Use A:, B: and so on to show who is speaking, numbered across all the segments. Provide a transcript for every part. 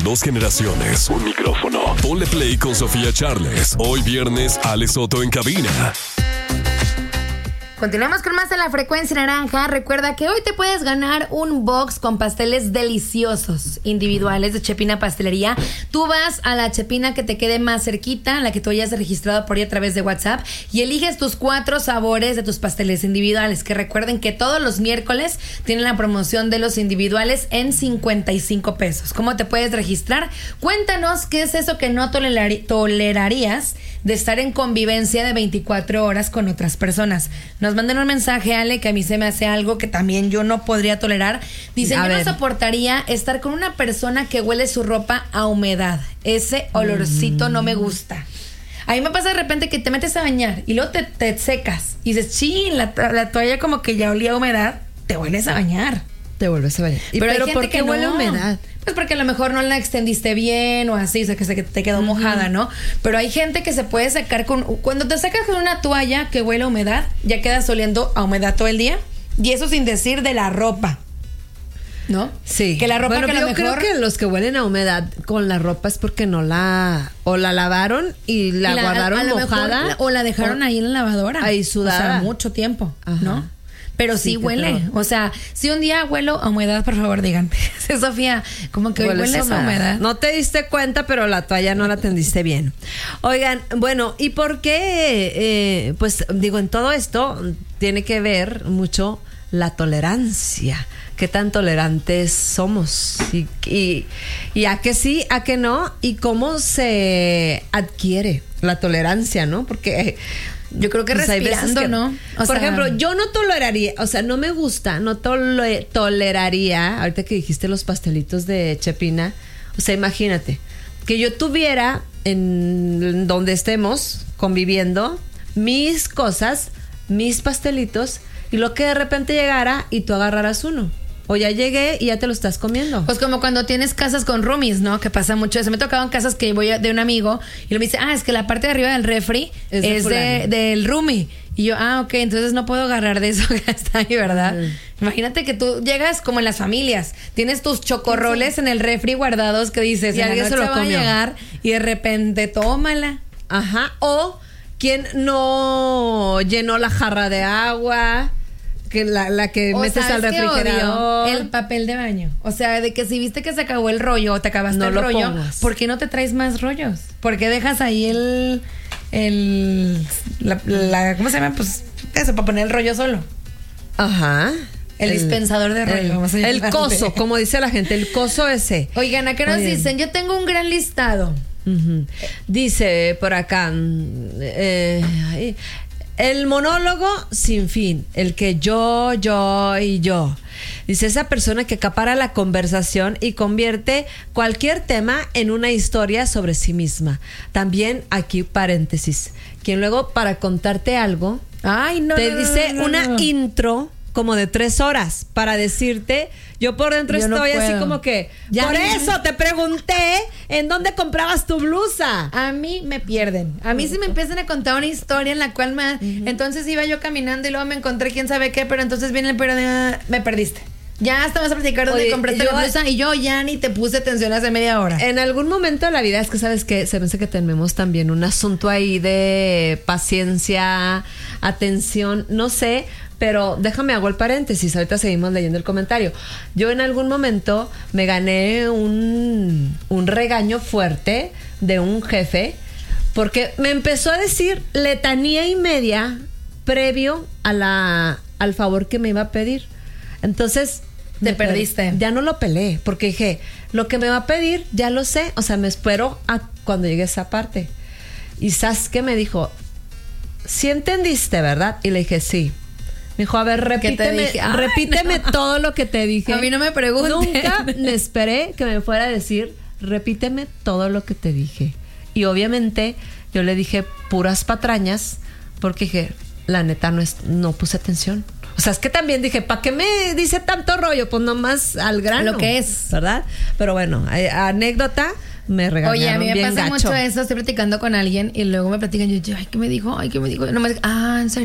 A: Dos generaciones, un micrófono. Ponle play con Sofía Charles. Hoy viernes, Alex Soto en cabina.
B: Continuamos con más de La Frecuencia Naranja. Recuerda que hoy te puedes ganar un box con pasteles deliciosos individuales de Chepina Pastelería. Tú vas a la Chepina que te quede más cerquita, la que tú hayas registrado por ahí a través de WhatsApp, y eliges tus 4 sabores de tus pasteles individuales. Que recuerden que todos los miércoles tienen la promoción de los individuales en 55 pesos. ¿Cómo te puedes registrar? Cuéntanos qué es eso que no tolerarías de estar en convivencia de 24 horas con otras personas. Nos mandan un mensaje, Ale, que a mí se me hace algo que también yo no podría tolerar. Dicen, yo no soportaría estar con una persona que huele su ropa a humedad. Ese olorcito no me gusta. A mí me pasa de repente que te metes a bañar y luego te secas y dices, sí, la toalla como que ya olía a humedad, te vuelves a bañar.
C: Te vuelves a bañar. ¿Pero por qué huele a humedad?
B: Pues porque a lo mejor no la extendiste bien o así, o sea, que te quedó mojada, ¿no? Pero hay gente que se puede secar cuando te secas con una toalla que huele a humedad, ya quedas oliendo a humedad todo el día. Y eso sin decir de la ropa, ¿no?
C: Sí.
B: Que la ropa que a lo mejor...
C: creo que los que huelen a humedad con la ropa es porque no la... O la lavaron y la guardaron mojada.
B: Mejor, o la dejaron ahí en la lavadora.
C: Ahí sudada.
B: O sea, mucho tiempo,
C: ajá,
B: ¿no? Pero sí huele. O sea, si un día huelo a humedad, por favor, díganme. Sí, Sofía, como que hoy huele a humedad.
C: No te diste cuenta, pero la toalla no la tendiste bien. Oigan, bueno, ¿y por qué? Pues digo, en todo esto tiene que ver mucho la tolerancia. ¿Qué tan tolerantes somos? Y a qué sí, a qué no, y cómo se adquiere la tolerancia, ¿no? Porque...
B: Yo creo que respirando, ¿no?
C: Por ejemplo, yo no toleraría, o sea, no me gusta, no toleraría, ahorita que dijiste los pastelitos de Chepina, o sea, imagínate, que yo tuviera en donde estemos conviviendo mis cosas, mis pastelitos, y lo que de repente llegara y tú agarraras uno. O ya llegué y ya te lo estás comiendo.
B: Pues como cuando tienes casas con roomies, ¿no? Que pasa mucho eso. Me tocaban casas que voy de un amigo y me dice, es que la parte de arriba del refri es del roomie. Y yo, ok, entonces no puedo agarrar de eso que está ahí, ¿verdad? Imagínate que tú llegas como en las familias, tienes tus chocorroles en el refri guardados que dices,
C: y alguien se lo
B: va a llegar y de repente tómala.
C: Ajá. O quien no llenó la jarra de agua, que la que metes al refrigerador.
B: El papel de baño. O sea, de que si viste que se acabó el rollo o te acabaste el rollo, pongas. ¿Por qué no te traes más rollos? ¿Por qué dejas ahí ¿cómo se llama? Pues eso, para poner el rollo solo.
C: Ajá.
B: El dispensador de rollo. Vamos a
C: el coso, como dice la gente, el coso ese.
B: Oigan, ¿a qué nos dicen? Yo tengo un gran listado.
C: Dice por acá... el monólogo sin fin, el que yo y yo. Dice, esa persona que acapara la conversación y convierte cualquier tema en una historia sobre sí misma. También aquí paréntesis, quien luego para contarte algo te dice una intro como de 3 horas para decirte, yo por dentro estoy así como que, por eso te pregunté en dónde comprabas tu blusa.
B: A mí me pierden. A mí sí me empiezan a contar una historia en la cual entonces iba yo caminando y luego me encontré quién sabe qué, pero entonces viene el periodista, me perdiste. Ya hasta vas a platicar dónde compraste la blusa y yo ya ni te puse atención hace media hora.
C: En algún momento de la vida, es que sabes que se me hace que tenemos también un asunto ahí de paciencia, atención, no sé, pero déjame hago el paréntesis, ahorita seguimos leyendo el comentario. Yo en algún momento me gané un regaño fuerte de un jefe porque me empezó a decir letanía y media previo al favor que me iba a pedir. Entonces
B: te perdiste.
C: Ya no lo peleé porque dije, lo que me va a pedir ya lo sé, o sea, me espero a cuando llegue esa parte. Y ¿sabes qué me dijo? Sí entendiste, ¿verdad? Y le dije, sí. Me dijo, a ver, repíteme todo lo que te dije.
B: A mí no me preguntes.
C: Nunca me esperé que me fuera a decir, repíteme todo lo que te dije. Y obviamente yo le dije puras patrañas porque dije, la neta no puse atención. O sea, es que también dije, ¿para qué me dice tanto rollo? Pues nomás al grano.
B: Lo que es.
C: ¿Verdad? Pero bueno, anécdota, me regañaron.
B: Oye, a mí me pasa
C: gacho.
B: mucho eso. Estoy platicando con alguien y luego me platican. Yo, ay, ¿qué me dijo? No me, ¿en serio?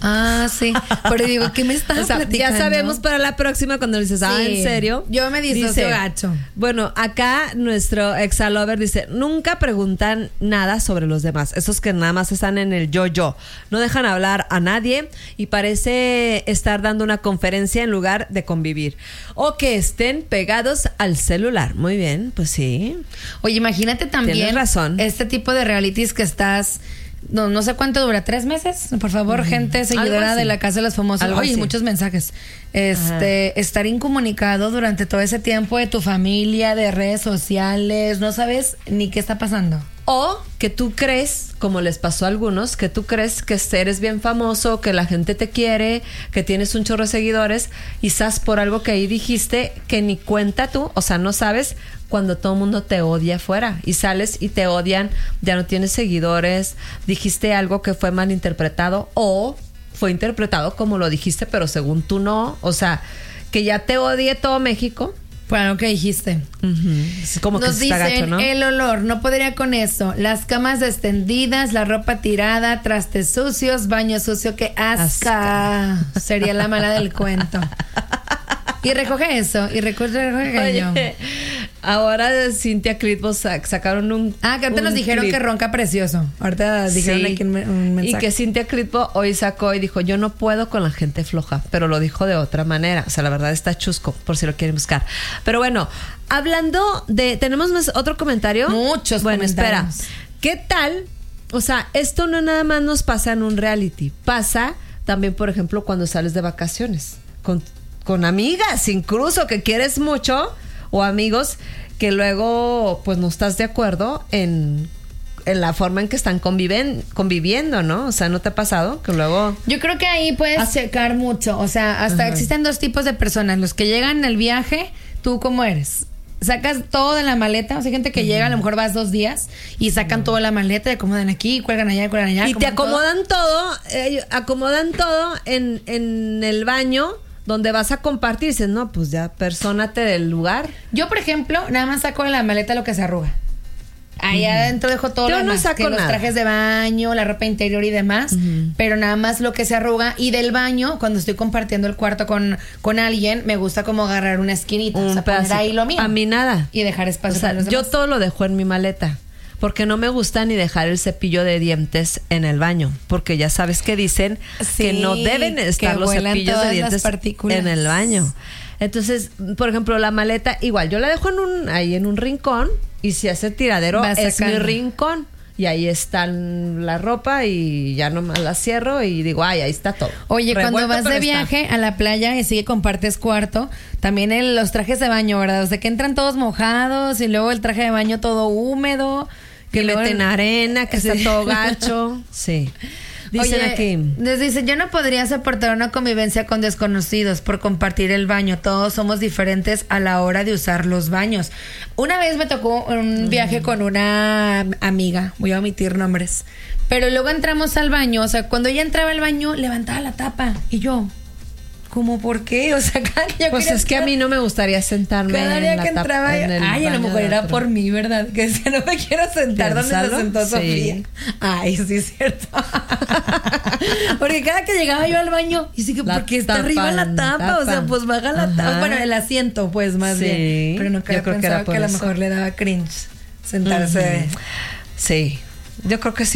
B: Ah, sí. Pero digo, ¿qué me estás
C: O sea,
B: platicando?
C: ya sabemos para la próxima cuando le dices,
B: Sí.
C: ¿en serio?
B: Yo me disocio gacho.
C: Bueno, acá nuestro exalover dice, nunca preguntan nada sobre los demás. Esos que nada más están en el yo. No dejan hablar a nadie y parece estar dando una conferencia en lugar de convivir. O que estén pegados al celular. Muy bien, pues sí.
B: Oye, imagínate también
C: Tienes razón.
B: este tipo de realities que estás... No sé cuánto dura, 3 meses. Por favor, gente seguidora
C: así.
B: de la Casa de los Famosos.
C: Algo
B: Oye,
C: así.
B: muchos mensajes. Estar incomunicado durante todo ese tiempo de tu familia, de redes sociales, no sabes ni qué está pasando.
C: O que tú crees, como les pasó a algunos, que tú crees que eres bien famoso, que la gente te quiere, que tienes un chorro de seguidores, y quizás por algo que ahí dijiste que ni cuenta tú, o sea, no sabes cuando todo el mundo te odia afuera y sales y te odian, ya no tienes seguidores, dijiste algo que fue mal interpretado o fue interpretado como lo dijiste, pero según tú no, o sea, que ya te odie todo México.
B: Por algo que dijiste.
C: Es como que
B: Nos
C: se está
B: dicen
C: gacho, ¿no?
B: el olor, no podría con eso. Las camas extendidas, la ropa tirada, trastes sucios, baño sucio, que asca. Sería la mala del cuento. Y recoge eso, y recoge yo.
C: Oye, ahora Cintia Clitbo sacaron un...
B: Ah, que ahorita nos dijeron
C: clip.
B: que ronca precioso. Ahorita dijeron
C: Sí.
B: aquí un mensaje.
C: Y que Cintia Clitbo hoy sacó y dijo, yo no puedo con la gente floja, pero lo dijo de otra manera. O sea, la verdad está chusco, por si lo quieren buscar. Pero bueno, hablando de... ¿Tenemos más otro comentario?
B: Muchos
C: bueno,
B: comentarios.
C: Espera. ¿Qué tal? O sea, esto no nada más nos pasa en un reality. Pasa también, por ejemplo, cuando sales de vacaciones. Con amigas, incluso, que quieres mucho, o amigos que luego pues no estás de acuerdo en la forma en que están conviviendo, ¿no? O sea, ¿no te ha pasado que luego...
B: Yo creo que ahí puedes checar mucho. O sea, hasta existen 2 tipos de personas. Los que llegan en el viaje, ¿tú cómo eres? Sacas todo de la maleta. O sea, hay gente que llega, a lo mejor vas 2 días y sacan todo de la maleta y acomodan aquí, cuelgan allá.
C: Y te acomodan acomodan todo en el baño donde vas a compartir. Dices, no, pues ya, persónate del lugar.
B: Yo, por ejemplo, nada más saco de la maleta lo que se arruga. Ahí adentro dejo todo
C: Yo
B: lo
C: no
B: demás,
C: saco
B: que los
C: nada.
B: trajes de baño, la ropa interior y demás, pero nada más lo que se arruga. Y del baño, cuando estoy compartiendo el cuarto con alguien, me gusta como agarrar una esquinita, o sea, poner
C: pedacito.
B: ahí lo mío.
C: A mí nada.
B: Y dejar espacio
C: O sea,
B: para los
C: yo
B: demás.
C: todo lo dejo en mi maleta. Porque no me gusta ni dejar el cepillo de dientes en el baño. Porque ya sabes que dicen
B: Sí,
C: que no deben estar
B: que
C: los
B: vuelan
C: cepillos
B: todas
C: de
B: las
C: dientes
B: partículas.
C: en el baño. Entonces, por ejemplo, la maleta, igual, yo la dejo ahí en un rincón. Y si hace tiradero,
B: Vas
C: es mi
B: sacando.
C: rincón. Y ahí está la ropa y ya nomás la cierro y digo, ay, ahí está todo.
B: Oye, cuando
C: Revuelto,
B: vas
C: pero
B: de
C: está.
B: viaje a la playa y sí que compartes cuarto, también los trajes de baño, ¿verdad? O sea, que entran todos mojados y luego el traje de baño todo húmedo.
C: Que
B: luego-
C: meten arena, que está
B: Sí.
C: todo gacho. Sí. Dicen
B: Oye,
C: aquí.
B: Les dicen, yo no podría soportar una convivencia con desconocidos por compartir el baño. Todos somos diferentes a la hora de usar los baños. Una vez me tocó un viaje con una amiga, voy a omitir nombres, pero luego entramos al baño, o sea, cuando ella entraba al baño, levantaba la tapa y yo, ¿cómo por qué? O sea, cada que yo
C: Pues
B: quería
C: es que a mí no me gustaría sentarme
B: cada
C: en
B: día
C: la
B: que
C: tapa-
B: entraba,
C: en el
B: ay, a lo
C: baño
B: mejor
C: de
B: era
C: otro.
B: por mí, ¿verdad? Que decía, no me quiero sentar donde se
C: Piénsalo,
B: sentó
C: sí.
B: Sofía. Ay, sí, es cierto. Porque cada que llegaba yo al baño, y sí que,
C: La
B: porque está
C: tapa,
B: arriba la tapa, o sea,
C: tapa.
B: pues baja la tapa.
C: Ajá.
B: Bueno, el asiento, pues, más
C: Sí,
B: bien. Pero nunca
C: yo
B: había
C: creo que era
B: pensado
C: por
B: que a lo
C: eso.
B: mejor le daba cringe sentarse.
C: Sí, yo creo que sí.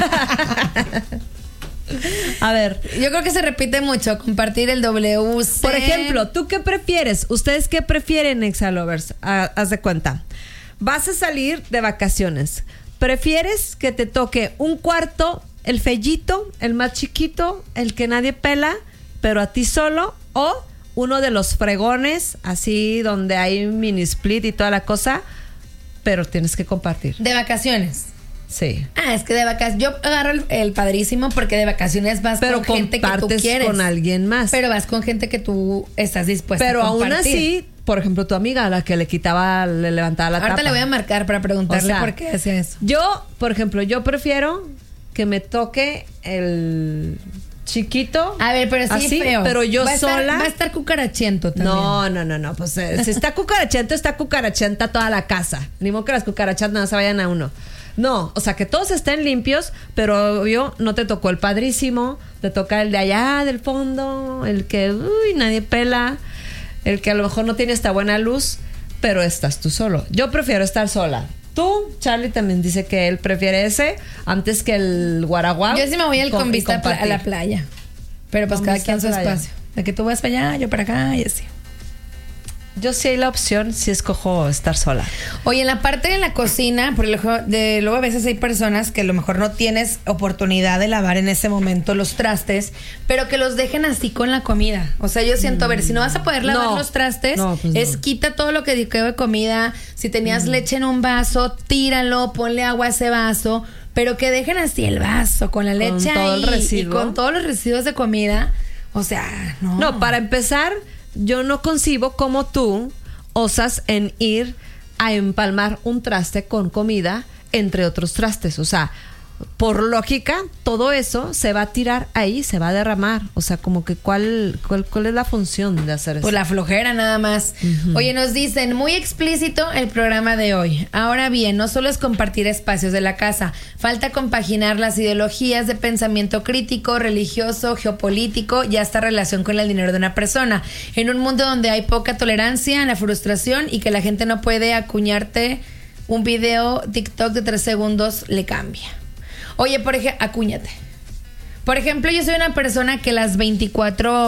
C: A ver,
B: Yo creo que se repite mucho compartir el WC.
C: por ejemplo, ¿tú qué prefieres? ¿Ustedes qué prefieren, Exalovers? Haz de cuenta. Vas a salir de vacaciones. ¿Prefieres que te toque un cuarto, el fellito, el más chiquito, el que nadie pela, pero a ti solo? ¿O uno de los fregones, así donde hay un mini split y toda la cosa, pero tienes que compartir?
B: De vacaciones.
C: Sí.
B: Ah, es que de vacaciones. Yo agarro el padrísimo porque de vacaciones vas
C: Pero
B: con gente que tú
C: compartes
B: quieres.
C: con alguien más.
B: Pero vas con gente que tú estás dispuesta
C: Pero
B: a
C: aún
B: compartir.
C: así, por ejemplo, tu amiga, a la que le levantaba la
B: Ahorita
C: tapa.
B: le voy a marcar para preguntarle
C: O sea,
B: por qué hacía eso.
C: Yo, por ejemplo, yo prefiero que me toque el chiquito.
B: A ver, pero sí
C: así,
B: feo.
C: pero yo
B: va a estar-
C: sola.
B: va a estar cucarachiento también.
C: No. Pues si está cucarachento, está cucarachenta toda la casa. Ni modo que las cucarachas no se vayan a uno. No, o sea, que todos estén limpios, pero obvio no te tocó el padrísimo, te toca el de allá del fondo, el que nadie pela, el que a lo mejor no tiene esta buena luz, pero estás tú solo. Yo prefiero estar sola. Tú, Charlie también dice que él prefiere ese antes que el guaraguao.
B: Yo sí me voy con vista a la playa. Pero pues cada quien su espacio. De que tú vas para allá, yo para acá y así.
C: Yo sí hay la opción, sí escojo estar sola.
B: Oye, en la parte de la cocina, luego a veces hay personas que a lo mejor no tienes oportunidad de lavar en ese momento los trastes, pero que los dejen así con la comida. O sea, yo siento, a ver, si no vas a poder lavar los trastes, quita todo lo que quedó de comida. Si tenías leche en un vaso, tíralo, ponle agua a ese vaso, pero que dejen así el vaso con la leche
C: todo
B: ahí
C: el residuo.
B: y con todos los residuos de comida. O sea, no.
C: No, para empezar, yo no concibo cómo tú osas en ir a empalmar un traste con comida entre otros trastes. O sea, por lógica, todo eso se va a tirar ahí, se va a derramar. O sea, como que ¿cuál es la función de hacer eso?
B: Pues la flojera nada más. Oye, nos dicen, muy explícito el programa de hoy. Ahora bien, no solo es compartir espacios de la casa, falta compaginar las ideologías de pensamiento crítico, religioso, geopolítico y hasta relación con el dinero de una persona. En un mundo donde hay poca tolerancia a la frustración y que la gente no puede acuñarte un video TikTok de 3 segundos, le cambia. Oye, por ejemplo, acúñate. Por ejemplo, yo soy una persona que las 24